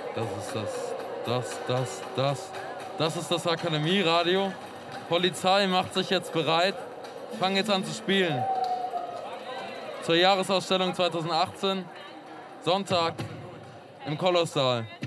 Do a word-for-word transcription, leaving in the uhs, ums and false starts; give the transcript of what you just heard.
Das ist das, das, das, das. Das ist das Akademieradio. Polizei macht sich jetzt bereit. Fangen jetzt an zu spielen. Zur Jahresausstellung zweitausendachtzehn. Sonntag im Kolossal.